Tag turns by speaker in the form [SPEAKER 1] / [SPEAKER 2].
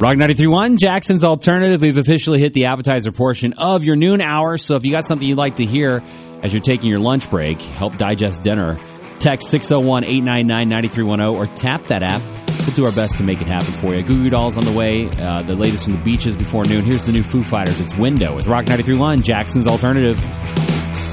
[SPEAKER 1] Rock 93.1, Jackson's Alternative. We've officially hit the appetizer portion of your noon hour, so if you got something you'd like to hear as you're taking your lunch break, help digest dinner, text 601-899-9310 or tap that app. We'll do our best to make it happen for you. Goo Goo Dolls on the way, the latest from the beaches before noon. Here's the new Foo Fighters. It's Window with Rock 93.1, Jackson's Alternative.